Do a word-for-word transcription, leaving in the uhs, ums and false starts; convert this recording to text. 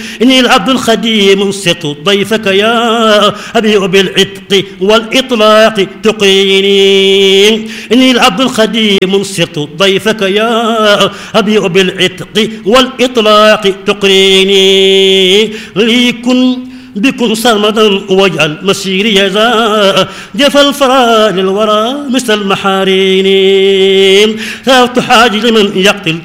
إني العبد الخديم سرت ضيفك يا أبيع بالعتق والإطلاق تقيني. إني العبد الخديم سرت ضيفك يا أبيع بالعتق والإطلاق تقريني. ليكن بكن سرمدا واجعل مسيري يزا جف الفرا للورى مثل المحارين. ثابت حاج لمن يقتل